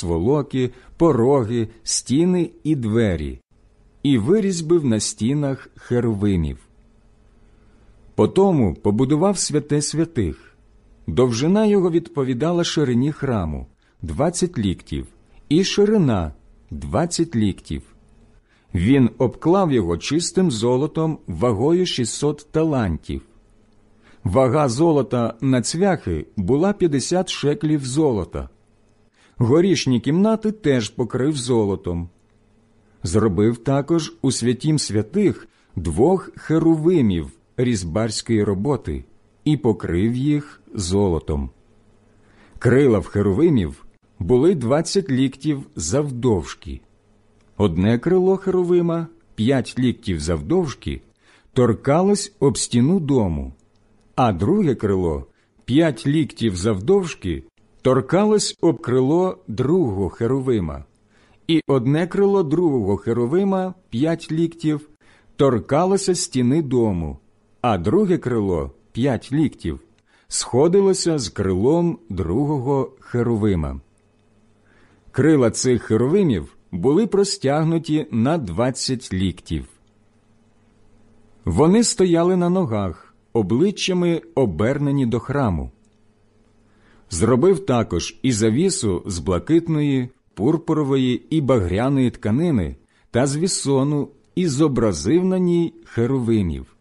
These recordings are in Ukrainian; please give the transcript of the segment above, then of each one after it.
сволоки, пороги, стіни і двері, і вирізьбив на стінах херовимів. Потому побудував святе святих. Довжина його відповідала ширині храму – 20 ліктів, і ширина – 20 ліктів. Він обклав його чистим золотом вагою 600 талантів. Вага золота на цвяхи була 50 шеклів золота. Горішні кімнати теж покрив золотом. Зробив також у святім святих 2 херувимів різьбарської роботи і покрив їх золотом. Крила в херувимів були 20 ліктів завдовжки. Одне крило херувима, 5 ліктів завдовжки, торкалось об стіну дому, а друге крило, 5 ліктів завдовжки, торкалось об крило другого херувима, і одне крило другого херувима, 5 ліктів, торкалося стіни дому, а друге крило, 5 ліктів, сходилося з крилом другого херувима. Крила цих херувимів були простягнуті на 20 ліктів. Вони стояли на ногах, обличчями обернені до храму. Зробив також і завісу з блакитної, пурпурової і багряної тканини та з вісону і зобразив на ній херувимів.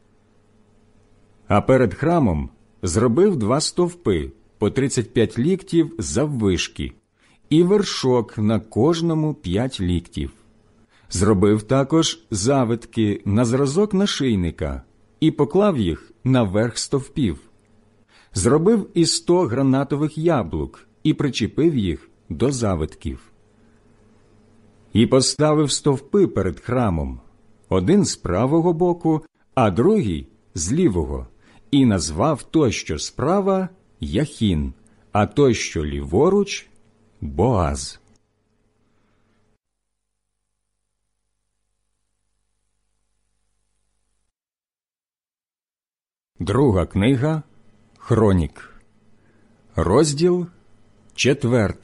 А перед храмом зробив 2 стовпи по 35 ліктів заввишки, і вершок на кожному 5 ліктів. Зробив також завитки на зразок нашийника і поклав їх на верх стовпів. Зробив і 100 гранатових яблук і причепив їх до завитків. І поставив стовпи перед храмом, один з правого боку, а другий з лівого, і назвав той, що справа, Яхін, а той, що ліворуч, Боаз. Друга книга Хронік, розділ 4.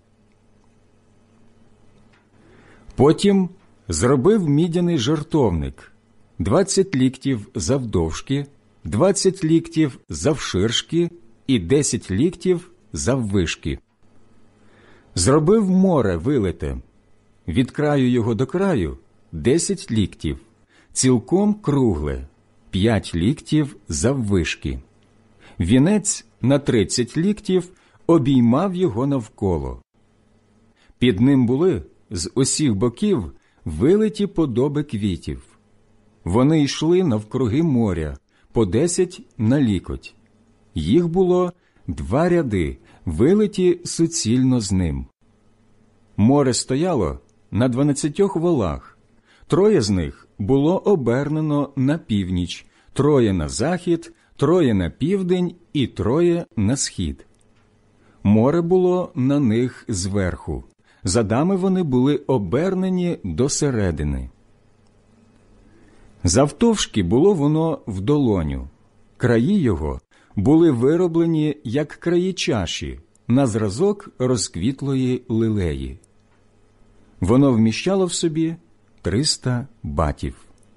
Потім зробив мідяний жертовник, 20 ліктів завдовжки, 20 ліктів завширшки і 10 ліктів заввишки. Зробив море вилите, від краю його до краю 10 ліктів, цілком кругле, 5 ліктів заввишки. Вінець на 30 ліктів обіймав його навколо. Під ним були з усіх боків вилиті подоби квітів. Вони йшли навкруги моря, по 10 на лікоть. Їх було 2 ряди, вилиті суцільно з ним. Море стояло на 12 волах. 3 з них було обернено на північ, 3 на захід, 3 на південь і 3 на схід. Море було на них зверху. Задами вони були обернені до середини. Завтовшки було воно в долоню. Краї його були вироблені, як краї чаші, на зразок розквітлої лилеї. Воно вміщало в собі 300 батів.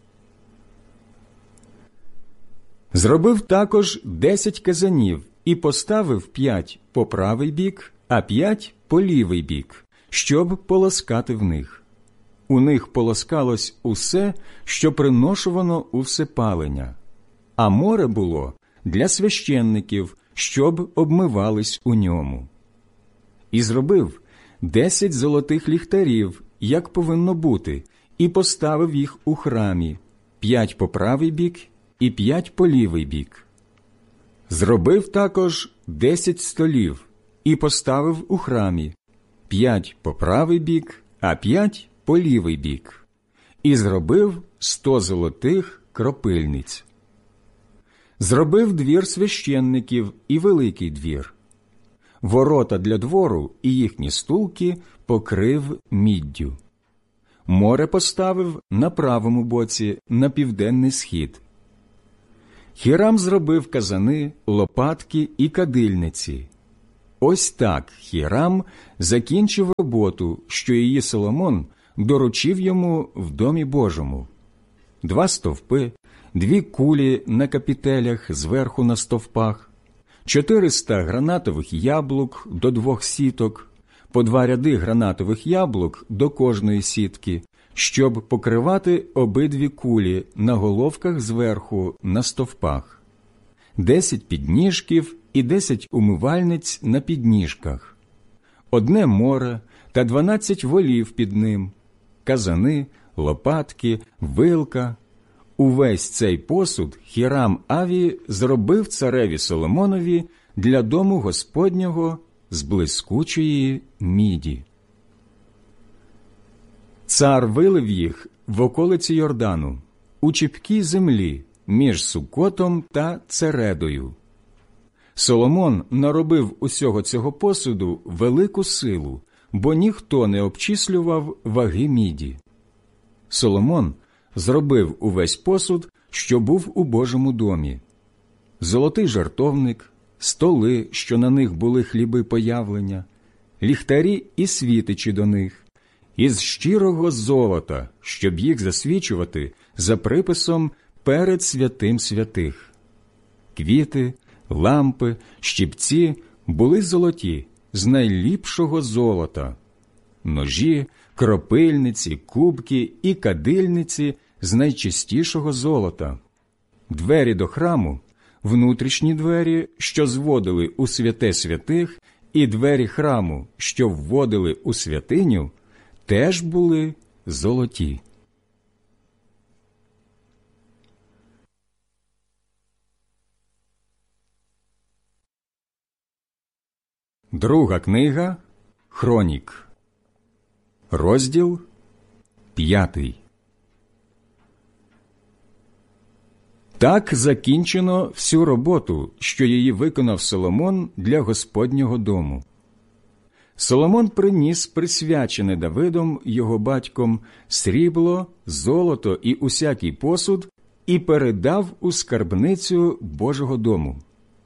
Зробив також 10 казанів і поставив 5 по правий бік, а 5 по лівий бік, щоб полоскати в них. У них полоскалось усе, що приношувано у всепалення, а море було для священників, щоб обмивались у ньому. І зробив 10 золотих ліхтарів, як повинно бути, і поставив їх у храмі, 5 по правий бік і 5 по лівий бік. Зробив також 10 столів і поставив у храмі, 5 по правий бік, а 5 по лівий бік. І зробив 100 золотих кропильниць. Зробив двір священників і великий двір. Ворота для двору і їхні стулки покрив міддю. Море поставив на правому боці, на південний схід. Хірам зробив казани, лопатки і кадильниці. Ось так Хірам закінчив роботу, що її Соломон доручив йому в домі Божому: 2 стовпи, 2 кулі на капітелях зверху на стовпах, 400 гранатових яблук до 2 сіток, по 2 ряди гранатових яблук до кожної сітки, щоб покривати обидві кулі на головках зверху на стовпах, 10 підніжків і 10 умивальниць на підніжках, 1 море та 12 волів під ним, казани, лопатки, вилка. Увесь цей посуд Хірам-Аві зробив цареві Соломонові для дому Господнього з блискучої міді. Цар вилив їх в околиці Йордану, у чіпкій землі між Сукотом та Цередою. Соломон наробив усього цього посуду велику силу, бо ніхто не обчислював ваги міді. Соломон зробив увесь посуд, що був у Божому домі: золотий жертовник, столи, що на них були хліби появлення, ліхтарі і світичі до них, із щирого золота, щоб їх засвічувати за приписом перед святим святих. Квіти, лампи, щипці були золоті, з найліпшого золота. Ножі, кропильниці, кубки і кадильниці з найчистішого золота. Двері до храму, внутрішні двері, що зводили у святе святих, і двері храму, що вводили у святиню, теж були золоті. Друга книга Хронік, розділ 5. Так закінчено всю роботу, що її виконав Соломон для Господнього дому. Соломон приніс присвячене Давидом, його батьком, срібло, золото і усякий посуд і передав у скарбницю Божого дому.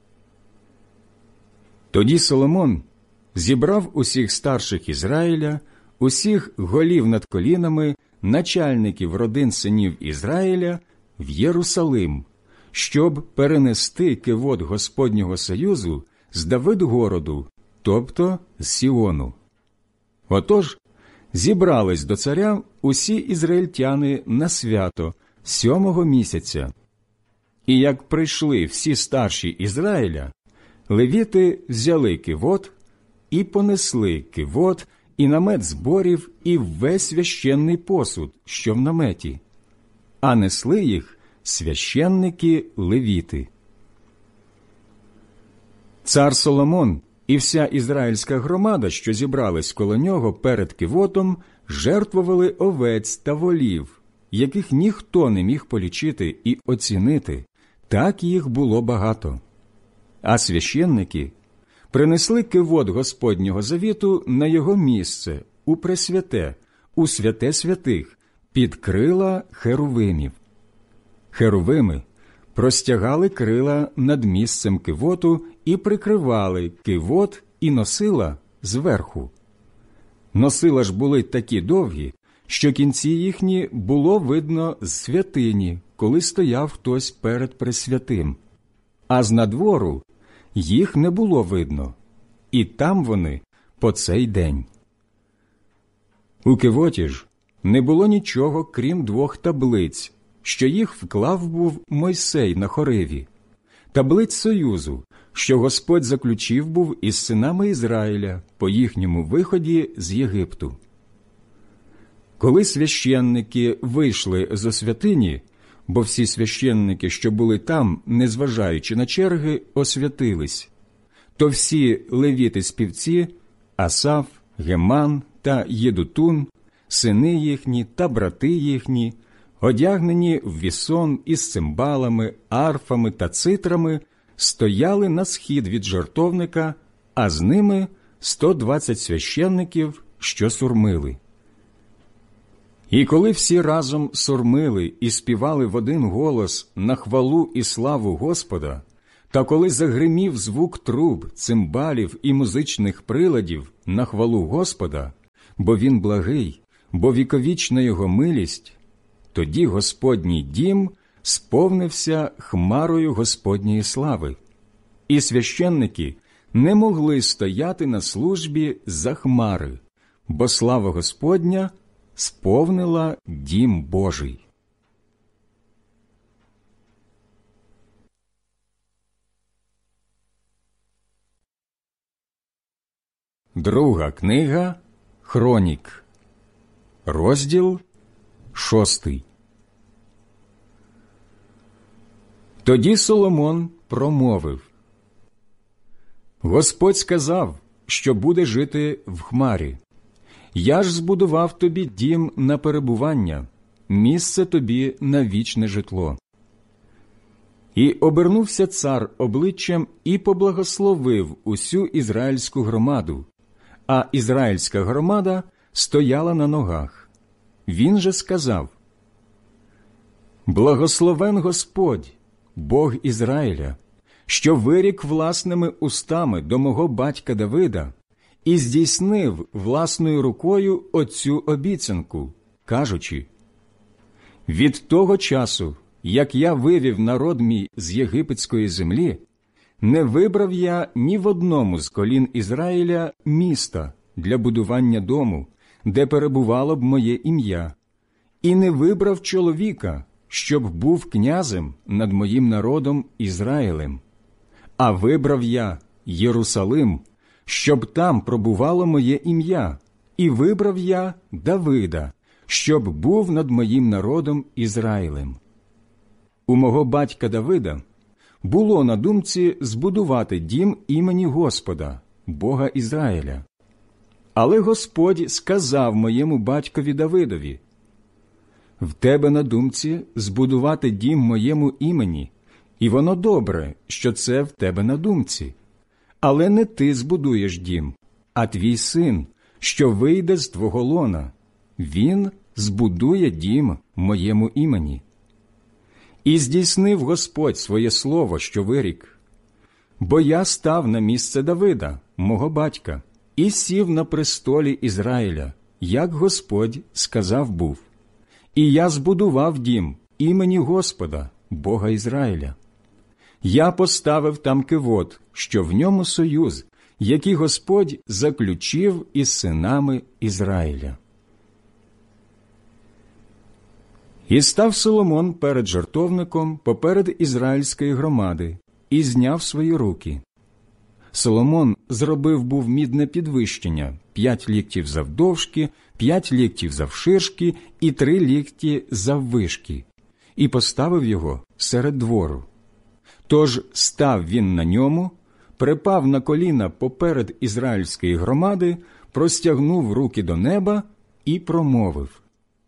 Тоді Соломон зібрав усіх старших Ізраїля, усіх голів над колінами, начальників родин синів Ізраїля в Єрусалим, щоб перенести кивот Господнього союзу з Давидгороду, тобто з Сіону. Отож, зібрались до царя усі ізраїльтяни на свято 7-го місяця. І як прийшли всі старші Ізраїля, левіти взяли кивот і понесли кивот, і намет зборів, і весь священний посуд, що в наметі, а несли їх священники-левіти. Цар Соломон і вся ізраїльська громада, що зібрались коло нього перед кивотом, жертвували овець та волів, яких ніхто не міг полічити і оцінити, так їх було багато. А священники принесли кивот Господнього завіту на його місце, у пресвяте, у святе святих, під крила херувимів. Херувими простягали крила над місцем кивоту і прикривали кивот і носила зверху. Носила ж були такі довгі, що кінці їхні було видно з святині, коли стояв хтось перед пресвятим, а з надвору їх не було видно, і там вони по цей день. У кивоті ж не було нічого, крім 2 таблиць, що їх вклав був Мойсей на Хориві, таблиць союзу, що Господь заключив був із синами Ізраїля по їхньому виході з Єгипту. Коли священники вийшли зо святині, бо всі священники, що були там, незважаючи на черги, освятились, то всі левіти-співці Асаф, Геман та Єдутун, сини їхні та брати їхні, одягнені в вісон із цимбалами, арфами та цитрами, стояли на схід від жертовника, а з ними 120 священників, що сурмили. І коли всі разом сурмили і співали в один голос на хвалу і славу Господа, Та коли загримів звук труб, цимбалів і музичних приладів на хвалу Господа, бо Він благий, бо віковічна Його милість, тоді Господній дім сповнився хмарою Господньої слави, і священники не могли стояти на службі за хмари, бо слава Господня сповнила дім Божий. Друга книга Хронік, розділ 6. Тоді Соломон промовив: «Господь сказав, що буде жити в хмарі. Я ж збудував тобі дім на перебування, місце тобі на вічне житло». І обернувся цар обличчям і поблагословив усю ізраїльську громаду, а ізраїльська громада стояла на ногах. Він же сказав: «Благословен Господь, Бог Ізраїля, що вирік власними устами до мого батька Давида і здійснив власною рукою оцю обіцянку, кажучи: від того часу, як я вивів народ мій з єгипетської землі, не вибрав я ні в одному з колін Ізраїля міста для будування дому, де перебувало б моє ім'я, і не вибрав чоловіка, щоб був князем над моїм народом Ізраїлем. А вибрав я Єрусалим, щоб там пробувало моє ім'я, і вибрав я Давида, щоб був над моїм народом Ізраїлем. У мого батька Давида було на думці збудувати дім імені Господа, Бога Ізраїля. Але Господь сказав моєму батькові Давидові: в тебе на думці збудувати дім моєму імені, і воно добре, що це в тебе на думці. Але не ти збудуєш дім, а твій син, що вийде з твого лона. Він збудує дім моєму імені. І здійснив Господь своє слово, що вирік: бо я став на місце Давида, мого батька, і сів на престолі Ізраїля, як Господь сказав був. І я збудував дім імені Господа, Бога Ізраїля. Я поставив там кивот, що в ньому союз, який Господь заключив із синами Ізраїля. І став Соломон перед жертовником поперед ізраїльської громади і зняв свої руки. Соломон зробив був мідне підвищення 5 ліктів завдовжки, 5 ліктів завширшки і 3 лікті заввишки, і поставив його серед двору. Тож став він на ньому, припав на коліна поперед ізраїльської громади, простягнув руки до неба і промовив: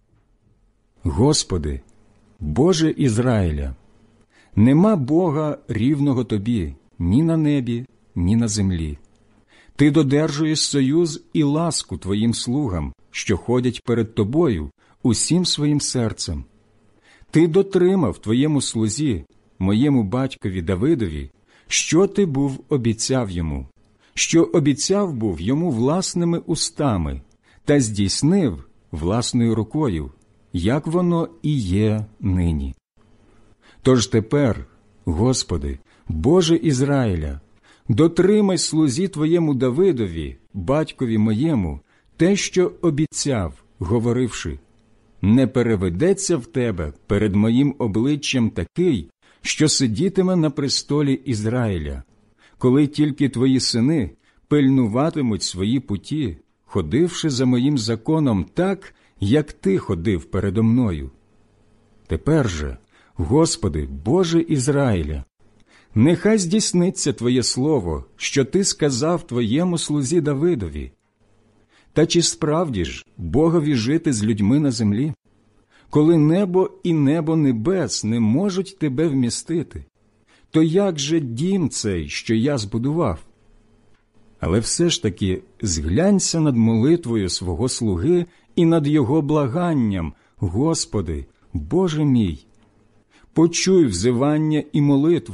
Господи, Боже Ізраїля, нема Бога рівного Тобі ні на небі, ні на землі. Ти додержуєш союз і ласку Твоїм слугам, що ходять перед Тобою усім своїм серцем. Ти дотримав Твоєму слузі, моєму батькові Давидові, що Ти був обіцяв йому, що обіцяв був йому власними устами, та здійснив власною рукою, як воно і є нині. Тож тепер, Господи, Боже Ізраїля, дотримай слузі Твоєму Давидові, батькові моєму, те, що обіцяв, говоривши: не переведеться в Тебе перед моїм обличчям такий, що сидітиме на престолі Ізраїля, коли тільки Твої сини пильнуватимуть свої путі, ходивши за моїм законом так, як Ти ходив передо мною. Тепер же, Господи, Боже Ізраїля, нехай здійсниться Твоє слово, що Ти сказав Твоєму слузі Давидові. Та чи справді ж Богові жити з людьми на землі, коли небо і небо небес не можуть Тебе вмістити? То як же дім цей, що я збудував? Але все ж таки зглянься над молитвою свого слуги і над його благанням, Господи, Боже мій. Почуй взивання і молитву,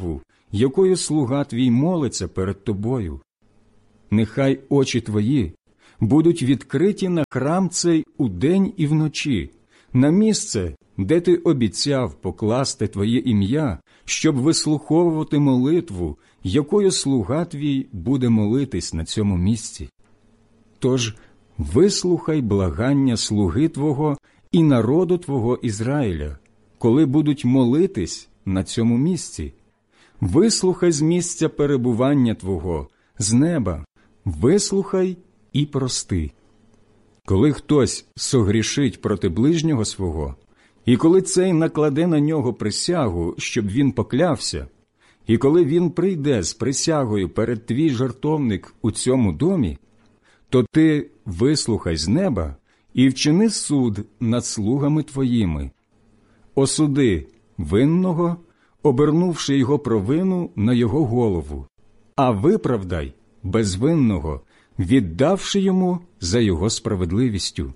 якою слуга твій молиться перед тобою. Нехай очі твої будуть відкриті на храм цей удень і вночі, на місце, де ти обіцяв покласти твоє ім'я, щоб вислуховувати молитву, якою слуга твій буде молитись на цьому місці. Тож вислухай благання слуги твого і народу твого Ізраїля, коли будуть молитись на цьому місці. Вислухай з місця перебування твого, з неба, вислухай і прости. Коли хтось согрішить проти ближнього свого, і коли цей накладе на нього присягу, щоб він поклявся, і коли він прийде з присягою перед твій жертовник у цьому домі, то ти вислухай з неба і вчини суд над слугами твоїми. Осуди винного, обернувши його провину на його голову, а виправдай безвинного, віддавши йому за його справедливістю.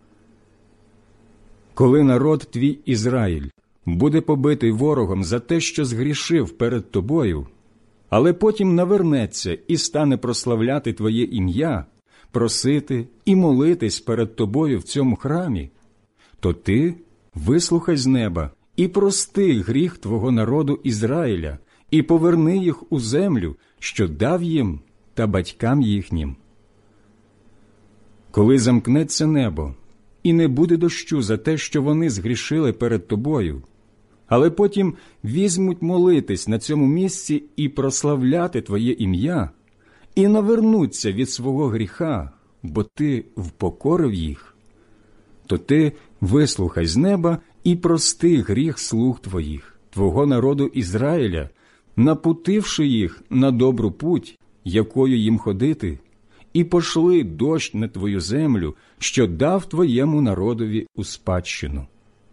Коли народ твій Ізраїль буде побитий ворогом за те, що згрішив перед тобою, але потім навернеться і стане прославляти твоє ім'я, просити і молитись перед тобою в цьому храмі, то ти вислухай з неба і прости гріх твого народу Ізраїля, і поверни їх у землю, що дав їм та батькам їхнім. Коли замкнеться небо, і не буде дощу за те, що вони згрішили перед тобою, але потім візьмуть молитись на цьому місці і прославляти твоє ім'я, і навернуться від свого гріха, бо ти впокорив їх, то ти вислухай з неба і прости гріх слуг твоїх, твого народу Ізраїля, напутивши їх на добру путь, якою їм ходити, і пошли дощ на твою землю, що дав твоєму народові у спадщину.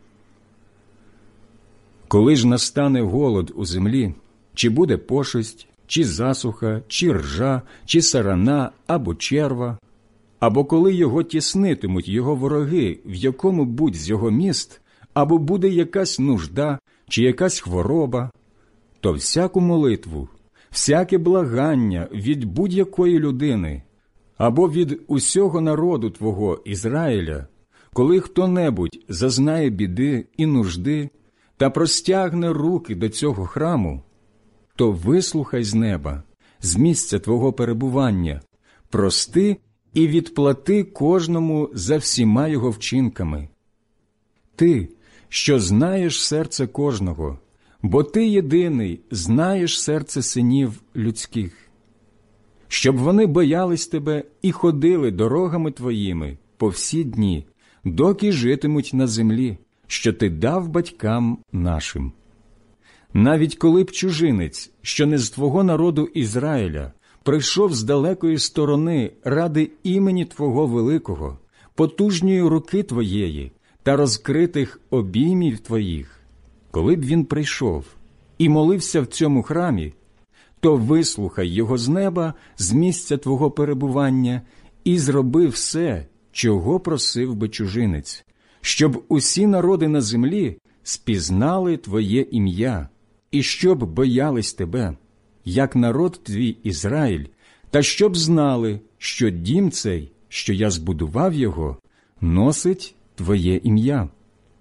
Коли ж настане голод у землі, чи буде пошесть, чи засуха, чи ржа, чи сарана, або черва, або коли його тіснитимуть його вороги в якому-будь з його міст, або буде якась нужда, чи якась хвороба, то всяку молитву, всяке благання від будь-якої людини, або від усього народу твого Ізраїля, коли хто-небудь зазнає біди і нужди та простягне руки до цього храму, то вислухай з неба, з місця твого перебування, прости і відплати кожному за всіма його вчинками. Ти, що знаєш серце кожного, бо ти єдиний знаєш серце синів людських, щоб вони боялись тебе і ходили дорогами твоїми по всі дні, доки житимуть на землі, що ти дав батькам нашим. Навіть коли б чужинець, що не з твого народу Ізраїля, прийшов з далекої сторони ради імені твого великого, потужньої руки твоєї та розкритих обіймів твоїх, коли б він прийшов і молився в цьому храмі, то вислухай його з неба, з місця твого перебування, і зроби все, чого просив би чужинець, щоб усі народи на землі спізнали твоє ім'я, і щоб боялись тебе, як народ твій Ізраїль, та щоб знали, що дім цей, що я збудував його, носить твоє ім'я.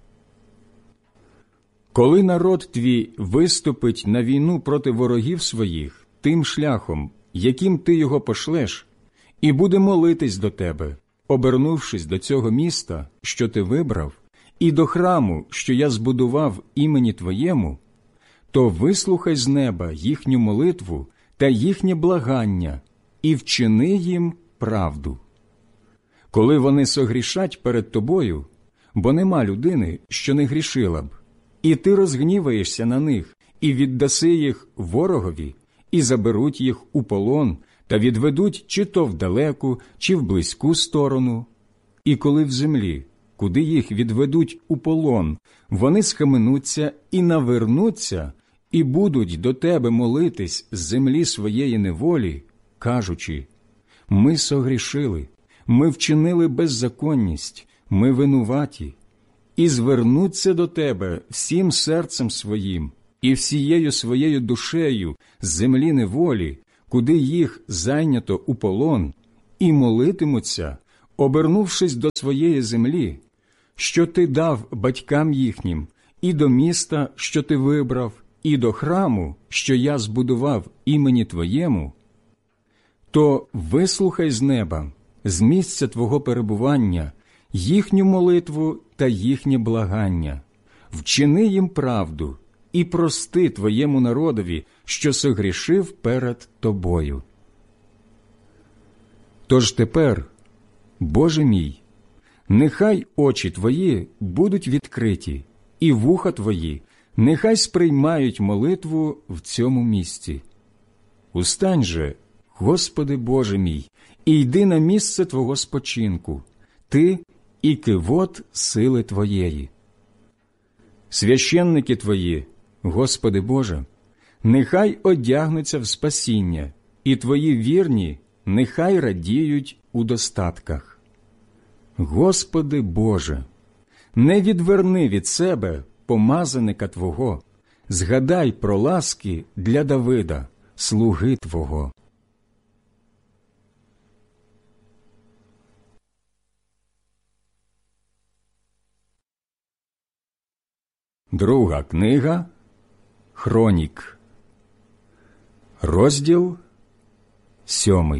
Коли народ твій виступить на війну проти ворогів своїх тим шляхом, яким ти його пошлеш, і буде молитись до тебе, обернувшись до цього міста, що ти вибрав, і до храму, що я збудував імені твоєму, то вислухай з неба їхню молитву та їхнє благання і вчини їм правду. Коли вони согрішать перед тобою, бо нема людини, що не грішила б, і ти розгніваєшся на них, і віддаси їх ворогові, і заберуть їх у полон, та відведуть чи то в далеку, чи в близьку сторону. І коли в землі, куди їх відведуть у полон, вони схаменуться і навернуться, і будуть до тебе молитись з землі своєї неволі, кажучи: «Ми согрішили, ми вчинили беззаконність, ми винуваті», і звернуться до тебе всім серцем своїм, і всією своєю душею з землі неволі, куди їх зайнято у полон, і молитимуться, обернувшись до своєї землі, що ти дав батькам їхнім, і до міста, що ти вибрав, і до храму, що я збудував імені Твоєму, то вислухай з неба, з місця Твого перебування, їхню молитву та їхнє благання, вчини їм правду і прости Твоєму народові, що согрішив перед Тобою. Тож тепер, Боже мій, нехай очі Твої будуть відкриті, і вуха Твої нехай сприймають молитву в цьому місці. Устань же, Господи Боже мій, і йди на місце Твого спочинку, Ти і кивот сили Твоєї. Священники Твої, Господи Боже, нехай одягнуться в спасіння, і Твої вірні нехай радіють у достатках. Господи Боже, не відверни від себе помазаника Твого, згадай про ласки для Давида, слуги Твого. Друга книга Хронік, розділ 7.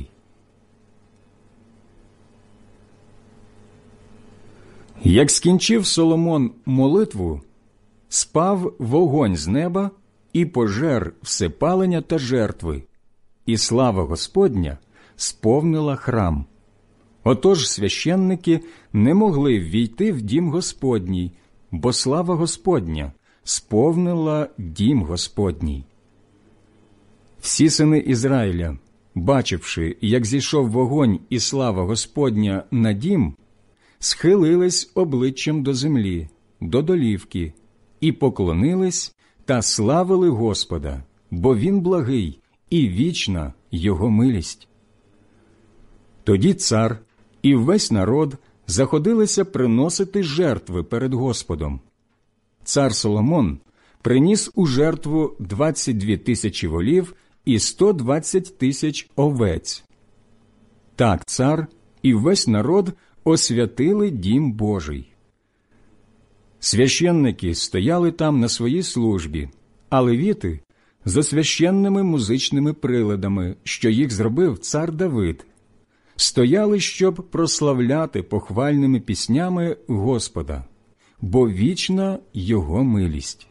Як скінчив Соломон молитву, спав вогонь з неба і пожер всепалення та жертви, і слава Господня сповнила храм. Отож священники не могли ввійти в дім Господній, бо слава Господня сповнила дім Господній. Всі сини Ізраїля, бачивши, як зійшов вогонь і слава Господня на дім, схилились обличчям до землі, до долівки, і поклонились та славили Господа, бо Він благий і вічна Його милість. Тоді цар і весь народ заходилися приносити жертви перед Господом. Цар Соломон приніс у жертву 22 тисячі волів і 120 тисяч овець. Так цар і весь народ освятили дім Божий. Священники стояли там на своїй службі, а левіти – за священними музичними приладами, що їх зробив цар Давид, стояли, щоб прославляти похвальними піснями Господа, бо вічна Його милість.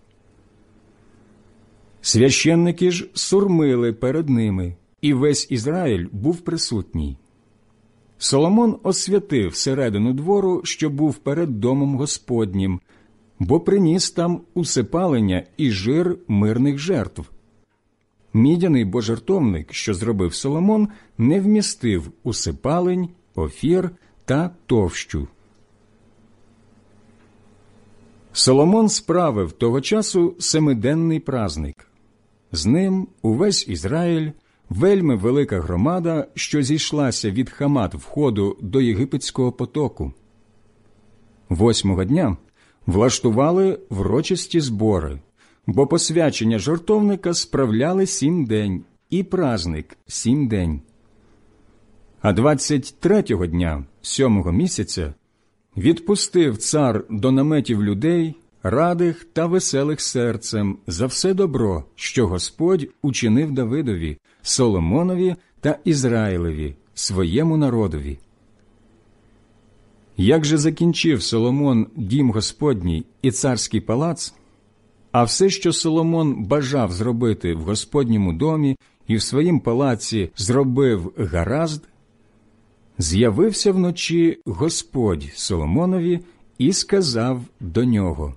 Священники ж сурмили перед ними, і весь Ізраїль був присутній. Соломон освятив середину двору, що був перед домом Господнім, бо приніс там усипалення і жир мирних жертв. Мідяний божертовник, що зробив Соломон, не вмістив усипалень, офір та товщу. Соломон справив того часу семиденний праздник. З ним увесь Ізраїль, вельми велика громада, що зійшлася від Хамат входу до Єгипетського потоку. 8-го дня влаштували врочисті збори, бо посвячення жертовника справляли 7 день, і праздник 7 день. А 23-го дня 7-го місяця відпустив цар до наметів людей, радих та веселих серцем, за все добро, що Господь учинив Давидові, Соломонові та Ізраїлеві, своєму народові. Як же закінчив Соломон дім Господній і царський палац, а все, що Соломон бажав зробити в Господньому домі і в своїм палаці зробив гаразд, з'явився вночі Господь Соломонові і сказав до нього: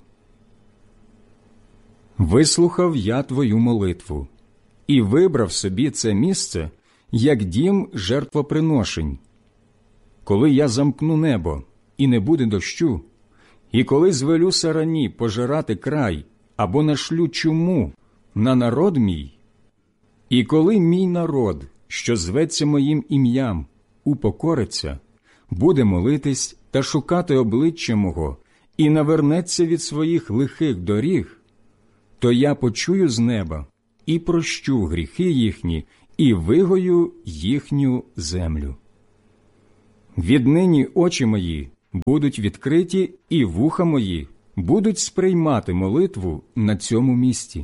«Вислухав я твою молитву і вибрав собі це місце, як дім жертвоприношень. Коли я замкну небо, і не буде дощу, і коли звелю сарані пожирати край, або нашлю чуму на народ мій, і коли мій народ, що зветься моїм ім'ям, упокориться, буде молитись та шукати обличчя мого, і навернеться від своїх лихих доріг, то я почую з неба і прощу гріхи їхні, і вигою їхню землю. Віднині очі мої будуть відкриті, і вуха мої будуть сприймати молитву на цьому місці.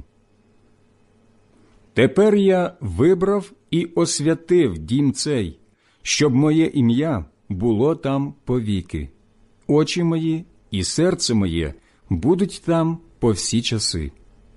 Тепер я вибрав і освятив дім цей, щоб моє ім'я було там повіки. Очі мої і серце моє будуть там по всі часи.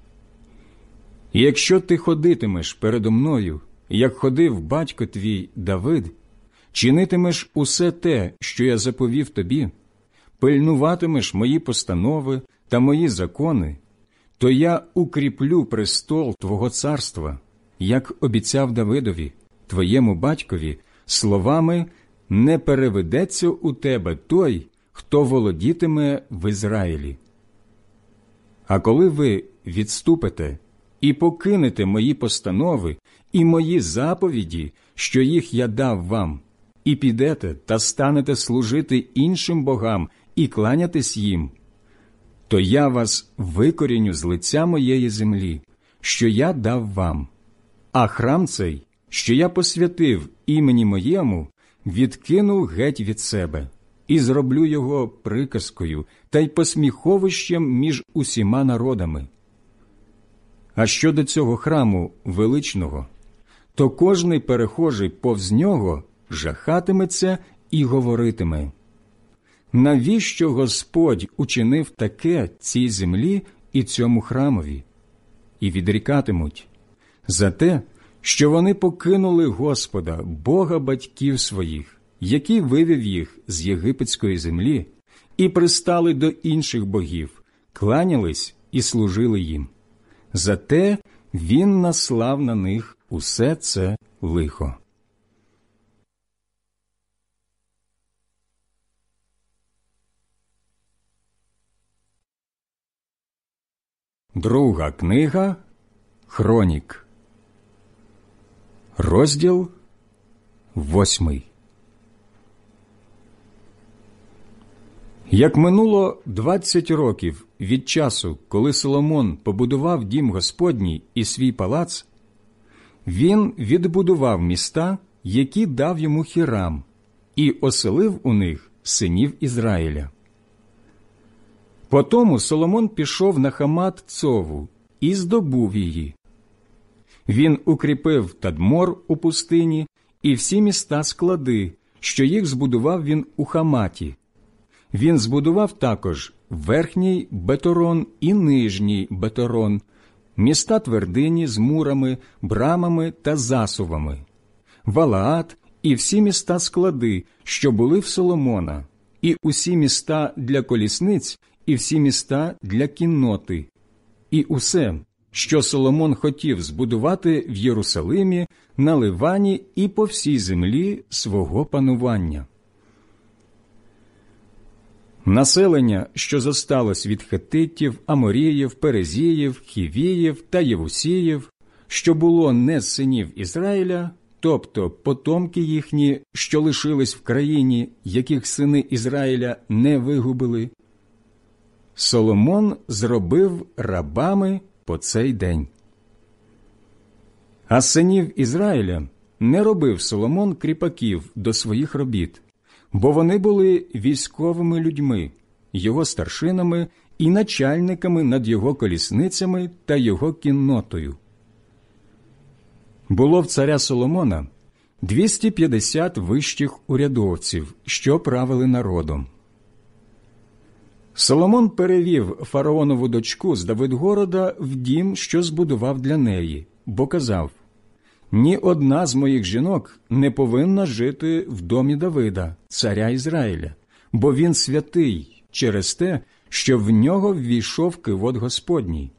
І якщо ти ходитимеш передо мною, як ходив батько твій Давид, чинитимеш усе те, що я заповів тобі, пильнуватимеш мої постанови та мої закони, то я укріплю престол твого царства, як обіцяв Давидові, твоєму батькові, словами «Не переведеться у тебе той, хто володітиме в Ізраїлі». А коли ви відступите і покинете мої постанови і мої заповіді, що їх я дав вам, і підете та станете служити іншим богам і кланятись їм, то я вас викоріню з лиця моєї землі, що я дав вам. А храм цей, що я посвятив імені моєму, відкину геть від себе, і зроблю його приказкою та й посміховищем між усіма народами. А щодо цього храму величного, то кожний перехожий повз нього жахатиметься і говоритиме: навіщо Господь учинив таке цій землі і цьому храмові? І відрікатимуть: за те, що вони покинули Господа, Бога батьків своїх, який вивів їх з єгипетської землі, і пристали до інших богів, кланялись і служили їм. Зате він наслав на них усе це лихо. Друга книга Хронік, розділ 8. Як минуло 20 років від часу, коли Соломон побудував дім Господній і свій палац, він відбудував міста, які дав йому Хірам, і оселив у них синів Ізраїля. Потому Соломон пішов на Хамат-Цову і здобув її. Він укріпив Тадмор у пустині і всі міста-склади, що їх збудував він у Хаматі. Він збудував також верхній Беторон і нижній Беторон, міста-твердині з мурами, брамами та засувами, Валаат і всі міста-склади, що були в Соломона, і усі міста для колісниць, і всі міста для кінноти, і усе, що Соломон хотів збудувати в Єрусалимі, на Ливані і по всій землі свого панування. Населення, що зосталось від хеттитів, аморіїв, перезіїв, хівіїв та євусіїв, що було не з синів Ізраїля, тобто потомки їхні, що лишились в країні, яких сини Ізраїля не вигубили, Соломон зробив рабами по цей день. А з синів Ізраїля не робив Соломон кріпаків до своїх робіт, бо вони були військовими людьми, його старшинами і начальниками над його колісницями та його кіннотою. Було в царя Соломона 250 вищих урядовців, що правили народом. Соломон перевів фараонову дочку з Давидгорода в дім, що збудував для неї, бо казав: «Ні одна з моїх жінок не повинна жити в домі Давида, царя Ізраїля, бо він святий через те, що в нього ввійшов кивот Господній».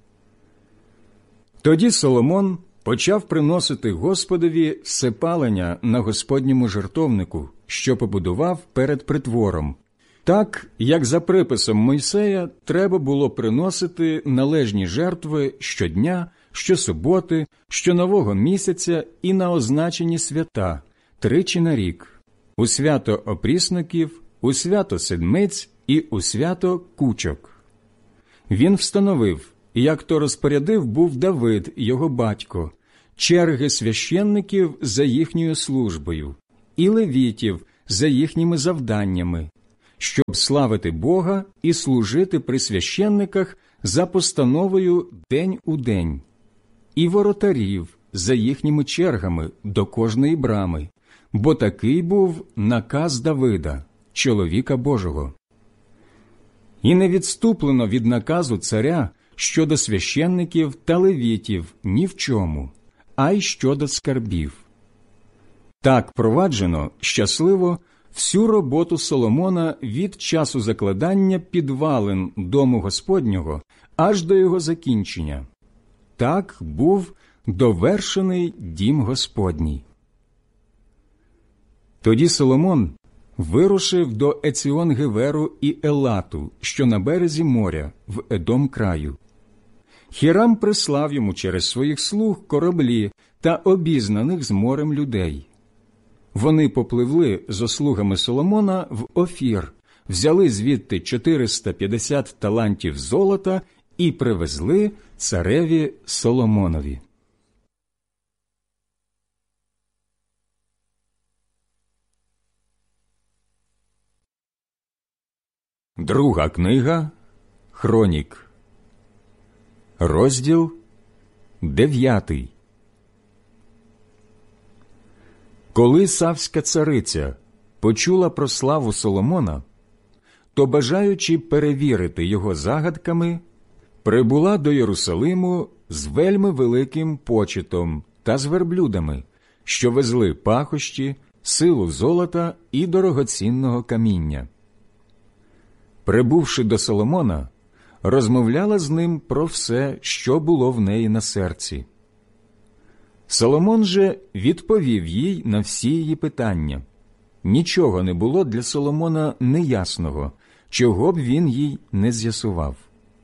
Тоді Соломон почав приносити Господові всепалення на Господньому жертовнику, що побудував перед притвором. Так, як за приписом Мойсея, треба було приносити належні жертви щодня, щосуботи, щонового місяця і на означені свята, тричі на рік, у свято опрісників, у свято седмиць і у свято кучок. Він встановив, як то розпорядив був Давид, його батько, черги священників за їхньою службою і левітів за їхніми завданнями, щоб славити Бога і служити при священниках за постановою день у день, і воротарів за їхніми чергами до кожної брами, бо такий був наказ Давида, чоловіка Божого. І не відступлено від наказу царя щодо священників та левітів ні в чому, а й щодо скарбів. Так проваджено щасливо всю роботу Соломона від часу закладання підвалин дому Господнього аж до його закінчення. Так був довершений дім Господній. Тоді Соломон вирушив до Еціон-Геверу і Елату, що на березі моря, в Едом краю. Хірам прислав йому через своїх слуг кораблі та обізнаних з морем людей. Вони попливли зо слугами Соломона в Офір, взяли звідти 450 талантів золота і привезли цареві Соломонові. Друга книга Хронік, розділ 9. Коли Савська цариця почула про славу Соломона, то, бажаючи перевірити його загадками, прибула до Єрусалиму з вельми великим почетом та з верблюдами, що везли пахощі, силу золота і дорогоцінного каміння. Прибувши до Соломона, розмовляла з ним про все, що було в неї на серці. Соломон же відповів їй на всі її питання. Нічого не було для Соломона неясного, чого б він їй не з'ясував.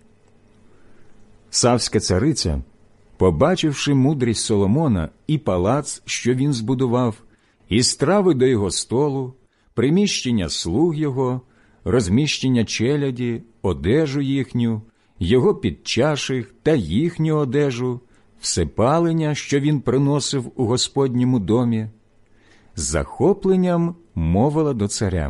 Савська цариця, побачивши мудрість Соломона і палац, що він збудував, і страви до його столу, приміщення слуг його, розміщення челяді, одежу їхню, його підчаших та їхню одежу, всепалення, що він приносив у Господньому домі, з захопленням мовила до царя: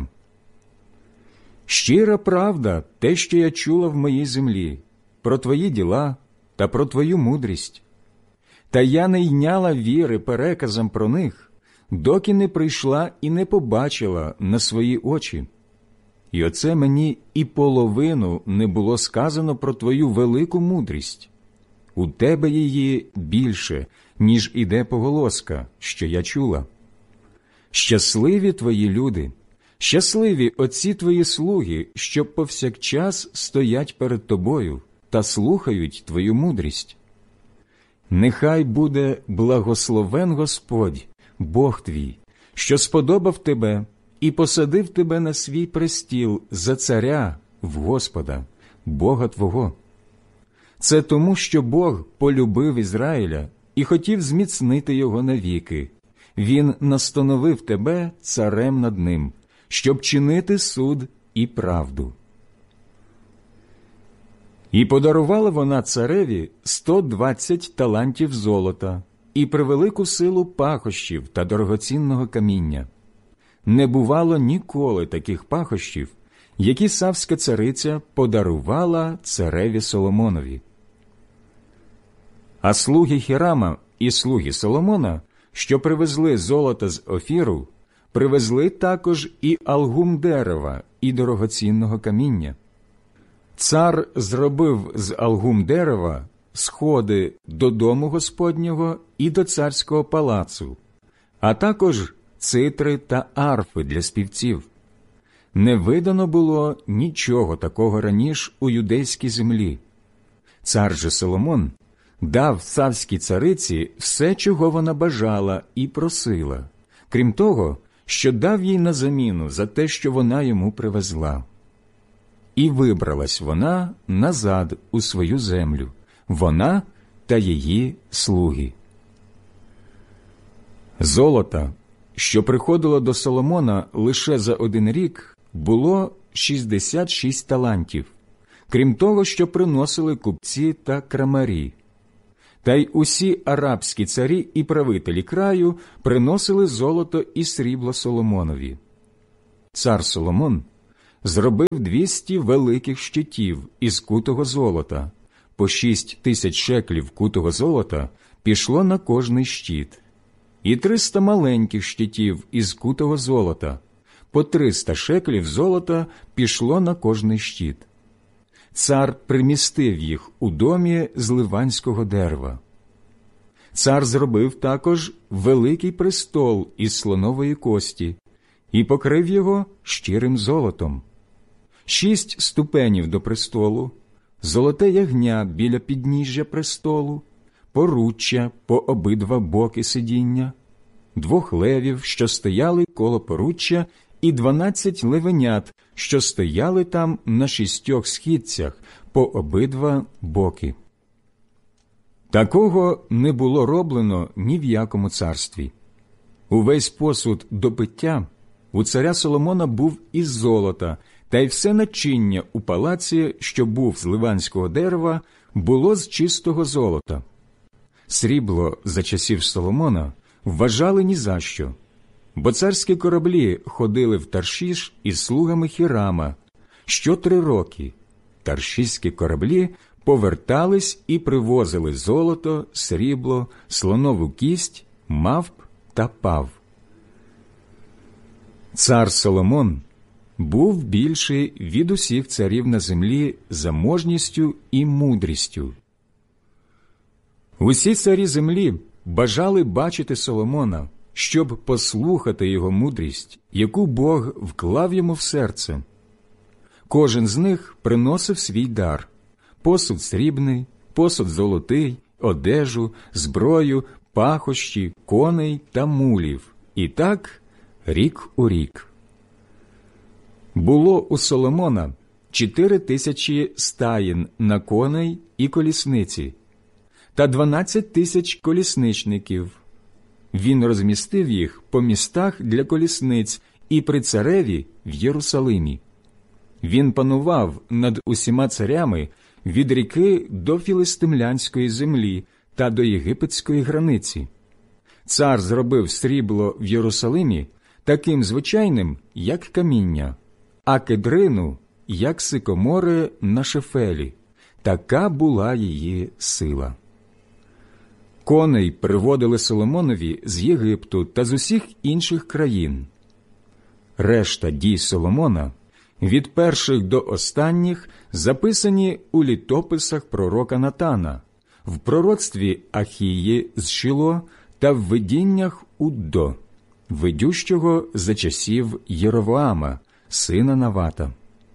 «Щира правда те, що я чула в моїй землі, про твої діла та про твою мудрість. Та я не йняла віри переказам про них, доки не прийшла і не побачила на свої очі. І оце мені і половину не було сказано про твою велику мудрість. У тебе її більше, ніж іде поголоска, що я чула. Щасливі твої люди, щасливі оці твої слуги, що повсякчас стоять перед тобою та слухають твою мудрість. Нехай буде благословен Господь, Бог твій, що сподобав тебе і посадив тебе на свій престіл за царя в Господа, Бога твого. Це тому, що Бог полюбив Ізраїля і хотів зміцнити його навіки. Він настановив тебе царем над ним, щоб чинити суд і правду». І подарувала вона цареві 120 талантів золота і превелику силу пахощів та дорогоцінного каміння. Не бувало ніколи таких пахощів, які Савська цариця подарувала цареві Соломонові. А слуги Хірама і слуги Соломона, що привезли золото з Офіру, привезли також і algum дерева, і дорогоцінного каміння. Цар зробив з algum дерева сходи до дому Господнього і до царського палацу, а також цитри та арфи для співців. Не видано було нічого такого раніше у юдейській землі. Цар же Соломон дав Савській цариці все, чого вона бажала і просила, крім того, що дав їй на заміну за те, що вона йому привезла. І вибралась вона назад у свою землю, вона та її слуги. Золота, що приходило до Соломона лише за 1 рік, було 66 талантів, крім того, що приносили купці та крамарі. Та й усі арабські царі і правителі краю приносили золото і срібло Соломонові. Цар Соломон зробив 200 великих щитів із кутого золота. По 6 тисяч шеклів кутого золота пішло на кожний щит. І 300 маленьких щитів із кутого золота. По 300 шеклів золота пішло на кожний щит. Цар примістив їх у домі з ливанського дерева. Цар зробив також великий престол із слонової кості і покрив його щирим золотом. 6 ступенів до престолу, золоте ягня біля підніжжя престолу, поруччя по обидва боки сидіння, 2 левів, що стояли коло поруччя, і 12 левенят, що стояли там на 6 східцях по обидва боки. Такого не було роблено ні в якому царстві. Увесь посуд до пиття у царя Соломона був із золота, та й все начиння у палаці, що був з ливанського дерева, було з чистого золота. Срібло за часів Соломона вважали ні за що, бо царські кораблі ходили в Таршіш із слугами Хірама. Що 3 роки таршіські кораблі повертались і привозили золото, срібло, слонову кість, мавп та пав. Цар Соломон був більший від усіх царів на землі заможністю і мудрістю. Усі царі землі бажали бачити Соломона, щоб послухати його мудрість, яку Бог вклав йому в серце. Кожен з них приносив свій дар – посуд срібний, посуд золотий, одежу, зброю, пахощі, коней та мулів. І так рік у рік. Було у Соломона 4000 стаїн на коней і колісниці, та 12 тисяч колісничників. Він розмістив їх по містах для колісниць і при цареві в Єрусалимі. Він панував над усіма царями від ріки до філистимлянської землі та до єгипетської границі. Цар зробив срібло в Єрусалимі таким звичайним, як каміння, а кедрину, як сикомори на Шефелі. Така була її сила. Коней приводили Соломонові з Єгипту та з усіх інших країн. Решта дій Соломона, від перших до останніх, записані у літописах пророка Натана, в пророцтві Ахії з Шіло та в видіннях Уддо, видющого за часів Єровоама, сина Навата.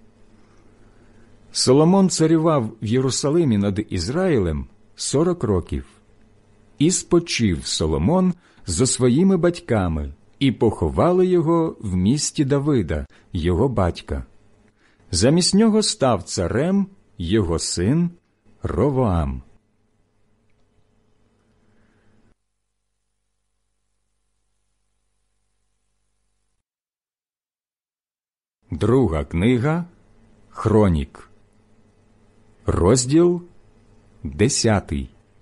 Соломон царював в Єрусалимі над Ізраїлем 40 років. І спочив Соломон зо своїми батьками, і поховали його в місті Давида, його батька. Замість нього став царем його син Ровоам. Друга книга Хронік, розділ 10.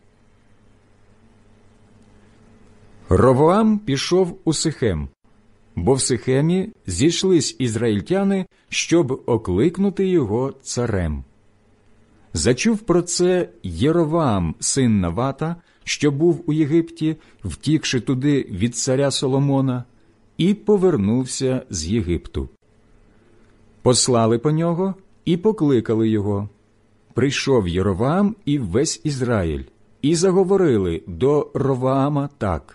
Ровоам пішов у Сихем, бо в Сихемі зійшлись ізраїльтяни, щоб окликнути його царем. Зачув про це Єровоам, син Навата, що був у Єгипті, втікши туди від царя Соломона, і повернувся з Єгипту. Послали по нього і покликали його. Прийшов Єровоам і весь Ізраїль, і заговорили до Ровоама так: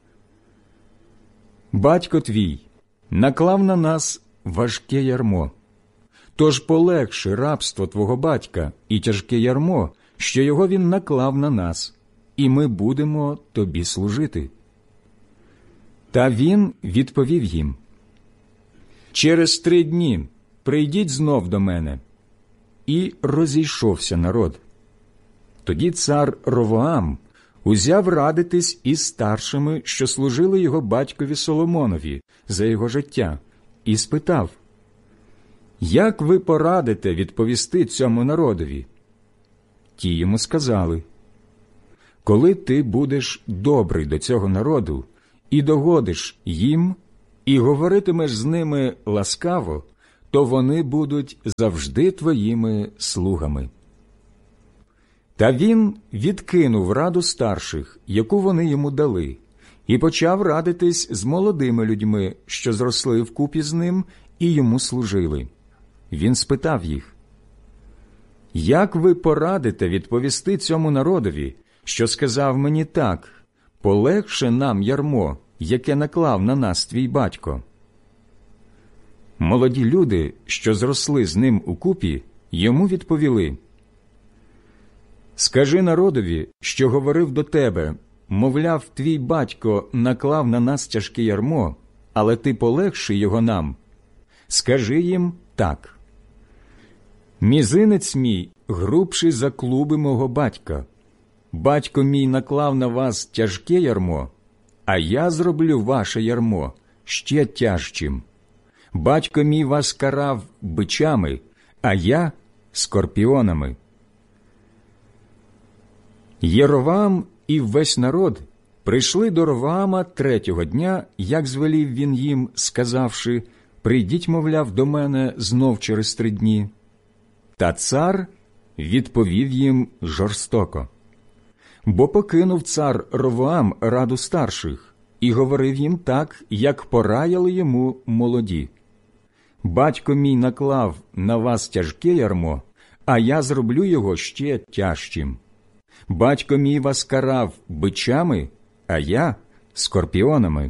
«Батько твій наклав на нас важке ярмо. Тож полегши рабство твого батька і тяжке ярмо, що його він наклав на нас, і ми будемо тобі служити». Та він відповів їм: «Через 3 дні прийдіть знов до мене». І розійшовся народ. Тоді цар Ровоам узяв радитись із старшими, що служили його батькові Соломонові за його життя, і спитав: як ви порадите відповісти цьому народові? Ті йому сказали: коли ти будеш добрий до цього народу і догодиш їм, і говоритимеш з ними ласкаво, то вони будуть завжди твоїми слугами. Та він відкинув раду старших, яку вони йому дали, і почав радитись з молодими людьми, що зросли вкупі з ним і йому служили. Він спитав їх: як ви порадите відповісти цьому народові, що сказав мені так: полегше нам ярмо, яке наклав на нас твій батько? Молоді люди, що зросли з ним укупі, йому відповіли: скажи народові, що говорив до тебе, мовляв, твій батько наклав на нас тяжке ярмо, але ти полегши його нам. Скажи їм так: мізинець мій грубший за клуби мого батька. Батько мій наклав на вас тяжке ярмо, а я зроблю ваше ярмо ще тяжчим. Батько мій вас карав бичами, а я – скорпіонами. Єровоам і весь народ прийшли до Ровоама третього дня, як звелів він їм, сказавши: прийдіть, мовляв, до мене знов через 3 дні. Та цар відповів їм жорстоко. Бо покинув цар Ровоам раду старших і говорив їм так, як пораяли йому молоді: батько мій наклав на вас тяжке ярмо, а я зроблю його ще тяжчим. Батько мій вас карав бичами, а я – скорпіонами.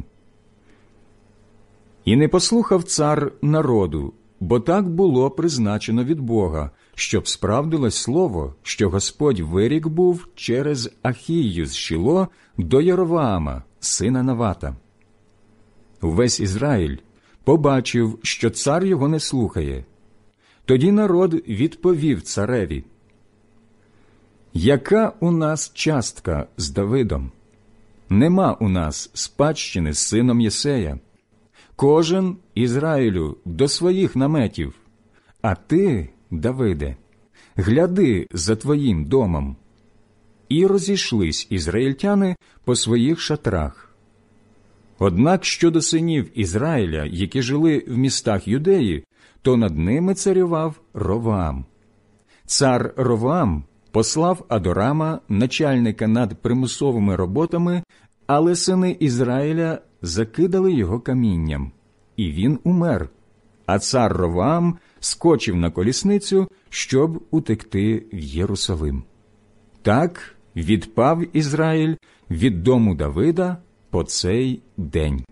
І не послухав цар народу, бо так було призначено від Бога, щоб справдилось слово, що Господь вирік був через Ахію з Шіло до Єровоама, сина Навата. Увесь Ізраїль побачив, що цар його не слухає. Тоді народ відповів цареві: яка у нас частка з Давидом? Нема у нас спадщини з сином Єсея. Кожен, Ізраїлю, до своїх наметів. А ти, Давиде, гляди за твоїм домом. І розійшлись ізраїльтяни по своїх шатрах. Однак щодо синів Ізраїля, які жили в містах Юдеї, то над ними царював Ровоам. Цар Ровоам послав Адорама, начальника над примусовими роботами, але сини Ізраїля закидали його камінням, і він умер, а цар Ровоам скочив на колісницю, щоб утекти в Єрусалим. Так відпав Ізраїль від дому Давида по цей день.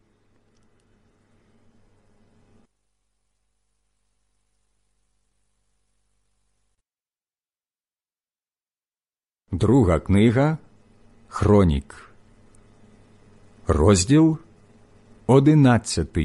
Друга книга Хронік, розділ 11.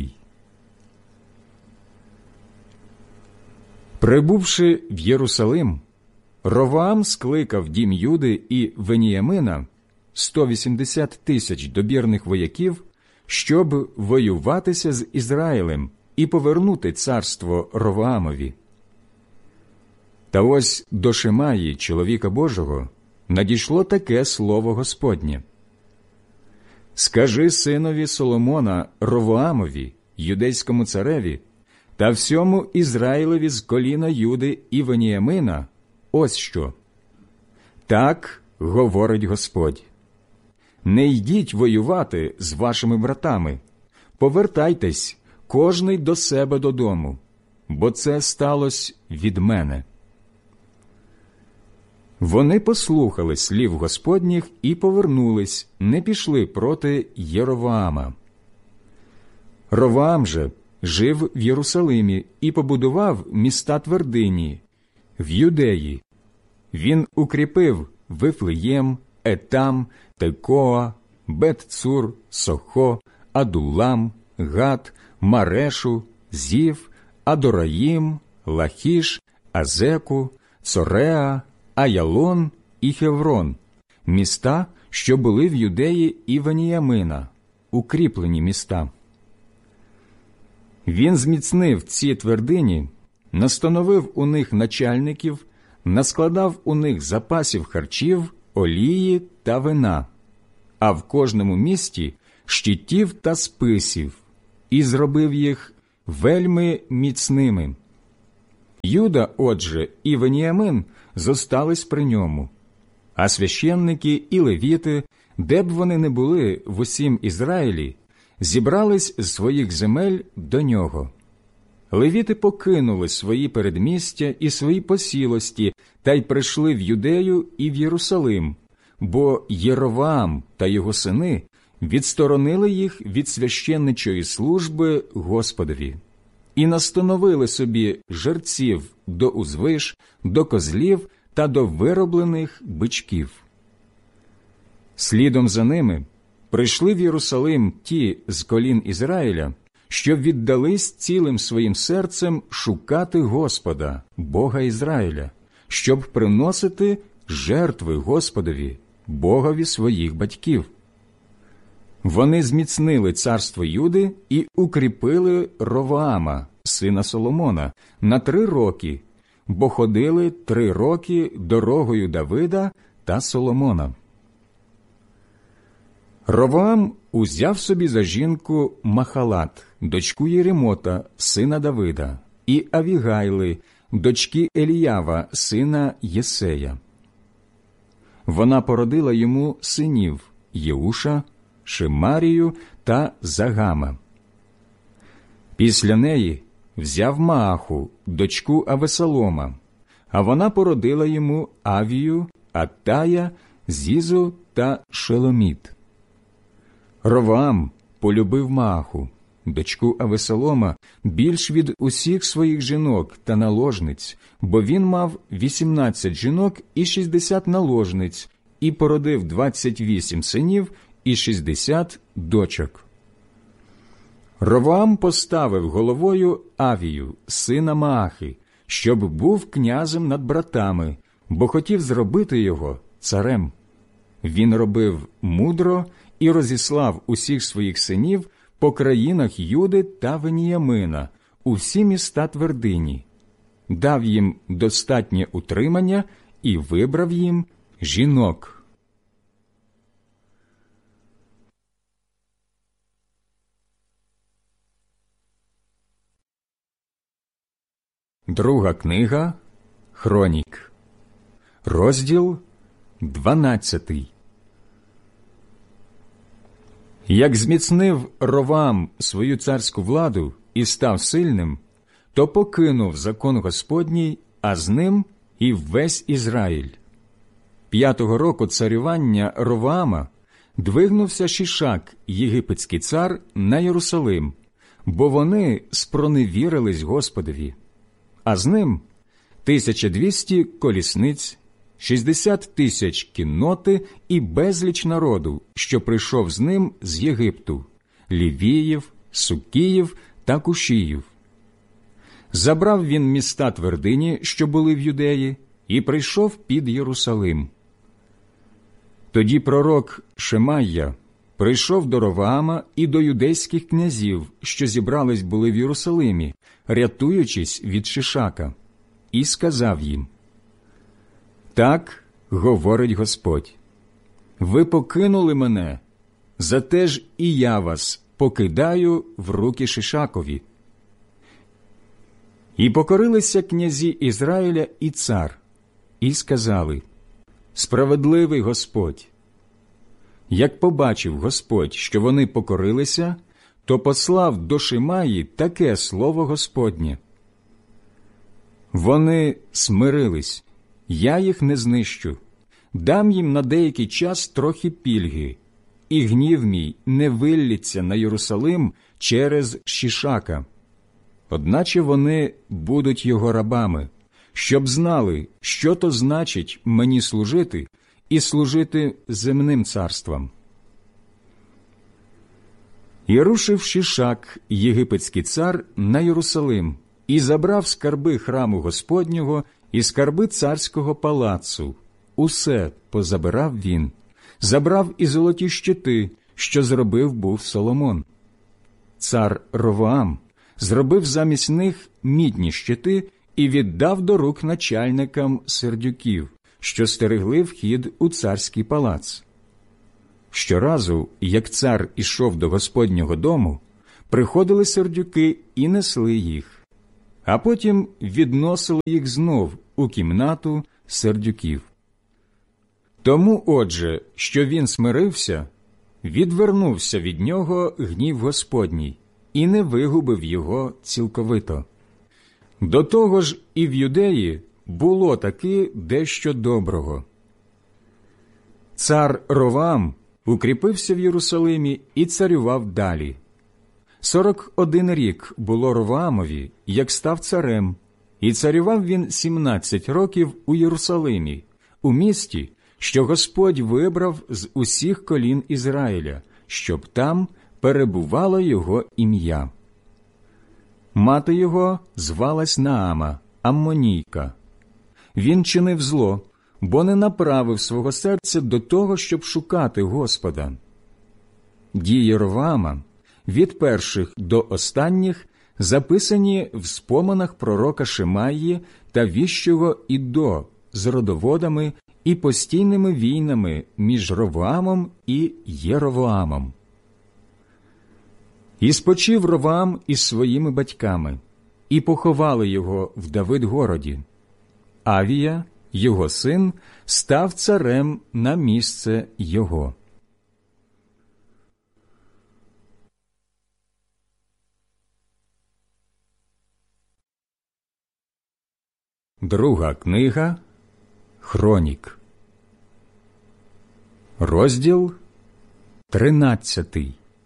Прибувши в Єрусалим, Ровоам скликав дім Юди і Веніямина 180 тисяч добірних вояків, щоб воюватися з Ізраїлем і повернути царство Ровоамові. Та ось до Шимаї, чоловіка Божого, надійшло таке слово Господнє: «Скажи синові Соломона Ровоамові, юдейському цареві, та всьому Ізраїлеві з коліна Юди і Веніямина, ось що. Так говорить Господь: не йдіть воювати з вашими братами, повертайтесь, кожний до себе додому, бо це сталося від мене». Вони послухали слів Господніх і повернулись, не пішли проти Єровоама. Ровоам же жив в Єрусалимі і побудував міста твердині в Юдеї. Він укріпив Вифлеєм, Етам, Текоа, Бет-Цур, Сохо, Адулам, Гат, Марешу, Зів, Адораїм, Лахіш, Азеку, Цореа, Аялон і Хеврон, міста, що були в Юдеї і Веніямина, укріплені міста. Він зміцнив ці твердині настановив у них начальників, наскладав у них запасів харчів, олії та вина, а в кожному місті щитів та списів, і зробив їх вельми міцними. Юда, отже, і Веніамин зостались при ньому, а священники і левіти, де б вони не були в усім Ізраїлі, зібрались з своїх земель до нього. Левіти покинули свої передмістя і свої посілості та й прийшли в Юдею і в Єрусалим, бо Єровоам та його сини відсторонили їх від священничої служби Господові і настановили собі жерців до узвиш, до козлів та до вироблених бичків. Слідом за ними прийшли в Єрусалим ті з колін Ізраїля, що віддались цілим своїм серцем шукати Господа, Бога Ізраїля, щоб приносити жертви Господові, Богові своїх батьків. Вони зміцнили царство Юди і укріпили Ровоама, сина Соломона, на 3 роки, бо ходили 3 роки дорогою Давида та Соломона. Ровоам узяв собі за жінку Махалат, дочку Єремота, сина Давида, і Авігайли, дочки Еліява, сина Єсея. Вона породила йому синів Єуша, Шимарію та Загама. Після неї взяв Мааху, дочку Авесолома, а вона породила йому Авію, Аттая, Зізу та Шеломіт. Ровоам полюбив Мааху, дочку Авесолома, більш від усіх своїх жінок та наложниць, бо він мав 18 жінок і 60 наложниць, і породив 28 синів і 60 дочок. Ровоам поставив головою Авію, сина Маахи, щоб був князем над братами, бо хотів зробити його царем. Він робив мудро і розіслав усіх своїх синів по країнах Юди та Веніямина, у всі міста твердині, дав їм достатнє утримання і вибрав їм жінок. Друга книга Хронік, розділ 12. Як зміцнив Ровоам свою царську владу і став сильним, то покинув закон Господній, а з ним і весь Ізраїль. 5-го року царювання Ровоама двигнувся Шішак, єгипетський цар, на Єрусалим, бо вони спроневірились Господові. А з ним 1200 колісниць, 60 тисяч кінноти і безліч народу, що прийшов з ним з Єгипту, Лівіїв, Сукіїв та Кушіїв. Забрав він міста твердині, що були в Юдеї, і прийшов під Єрусалим. Тоді пророк Шемайя прийшов до Ровоама і до юдейських князів, що зібрались були в Єрусалимі, рятуючись від Шишака, і сказав їм: «Так говорить Господь, ви покинули мене, зате ж і я вас покидаю в руки Шишакові». І покорилися князі Ізраїля і цар, і сказали: «Справедливий Господь». Як побачив Господь, що вони покорилися, то послав до Шимаї таке слово Господнє: «Вони смирились, я їх не знищу, дам їм на деякий час трохи пільги, і гнів мій не виллється на Єрусалим через Шішака. Одначе вони будуть його рабами, щоб знали, що то значить мені служити і служити земним царствам». І рушив Шішак, єгипетський цар, на Єрусалим, і забрав скарби храму Господнього і скарби царського палацу. Усе позабирав він, забрав і золоті щити, що зробив був Соломон. Цар Ровоам зробив замість них мідні щити і віддав до рук начальникам сердюків, що стерегли вхід у царський палац. Щоразу, як цар ішов до Господнього дому, приходили сердюки і несли їх, а потім відносили їх знов у кімнату сердюків. Тому, отже, що він смирився, відвернувся від нього гнів Господній і не вигубив його цілковито. До того ж і в Юдеї було таки дещо доброго. Цар Роваам укріпився в Єрусалимі і царював далі. 41 рік було Роваамові, як став царем, і царював він 17 років у Єрусалимі, у місті, що Господь вибрав з усіх колін Ізраїля, щоб там перебувало його ім'я. Мати його звалась Наама, Аммонійка. Він чинив зло, бо не направив свого серця до того, щоб шукати Господа. Дії Роваама від перших до останніх записані в споминах пророка Шимаї та віщого Іддо з родоводами і постійними війнами між Роваамом і Єровоамом. І спочив Роваам із своїми батьками, і поховали його в Давидгороді. Авія, його син, став царем на місце його. Друга книга Хронік. Розділ 13.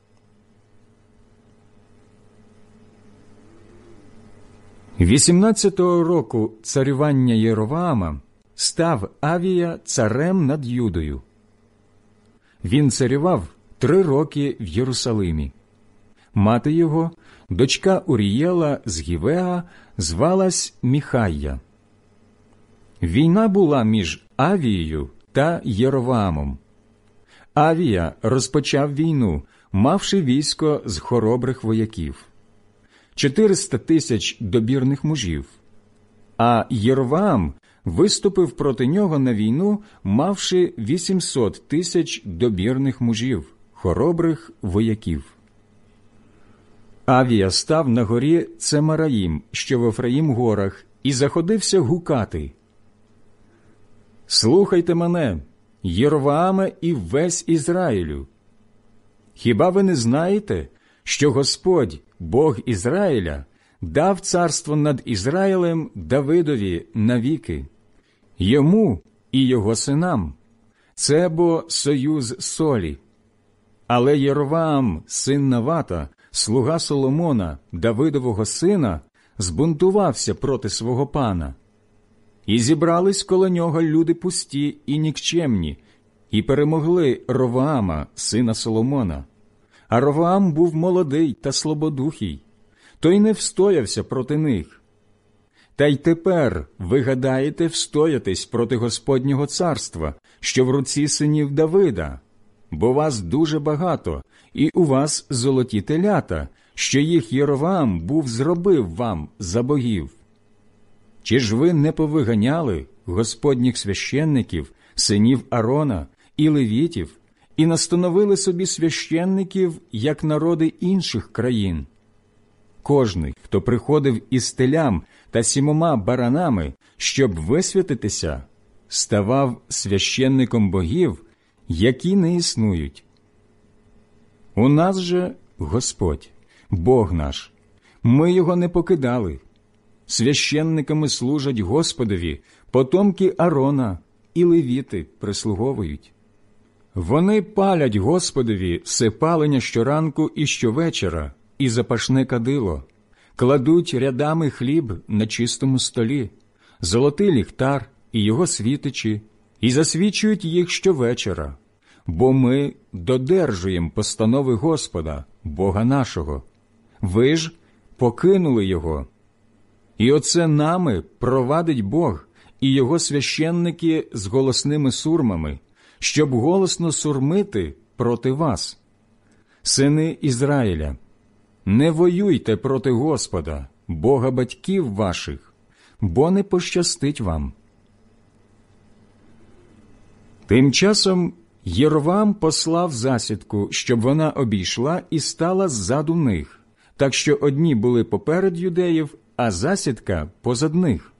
Вісімнадцятого року царювання Єровоама став Авія царем над Юдою. Він царював 3 роки в Єрусалимі. Мати його, дочка Урієла з Гівеа, звалась Міхайя. Війна була між Авією та Єровоамом. Авія розпочав війну, мавши військо з хоробрих вояків. 400 тисяч добірних мужів, а Єровоам виступив проти нього на війну, мавши 800 тисяч добірних мужів, хоробрих вояків. Авія став на горі Цемараїм, що в Ефраїм-горах, і заходився гукати: «Слухайте мене, Єровоаме і весь Ізраїлю! Хіба ви не знаєте, що Господь, Бог Ізраїля, дав царство над Ізраїлем Давидові навіки, йому і його синам? Це бо союз солі. Але Єровоам, син Навата, слуга Соломона, Давидового сина, збунтувався проти свого пана. І зібрались коло нього люди пусті і нікчемні, і перемогли Ровоама, сина Соломона. А Ровоам був молодий та слабодухий, то й не встоявся проти них. Та й тепер ви гадаєте встоятись проти Господнього царства, що в руці синів Давида, бо вас дуже багато, і у вас золоті телята, що їх Єровоам був зробив вам за богів. Чи ж ви не повиганяли Господніх священників, синів Арона і левітів, і настановили собі священників, як народи інших країн? Кожний, хто приходив із телям та 7 баранами, щоб висвятитися, ставав священником богів, які не існують. У нас же Господь, Бог наш, ми його не покидали. Священниками служать Господові потомки Арона, і левіти прислуговують. Вони палять Господові все палення щоранку і щовечора, і запашне кадило, кладуть рядами хліб на чистому столі, золотий ліхтар і його світичі, і засвічують їх щовечора, бо ми додержуємо постанови Господа, Бога нашого. Ви ж покинули Його. І оце нами провадить Бог і Його священники з голосними сурмами, щоб голосно сурмити проти вас. Сини Ізраїля, не воюйте проти Господа, Бога батьків ваших, бо не пощастить вам». Тим часом Єровоам послав засідку, щоб вона обійшла і стала ззаду них, так що одні були поперед юдеїв, а засідка позад них.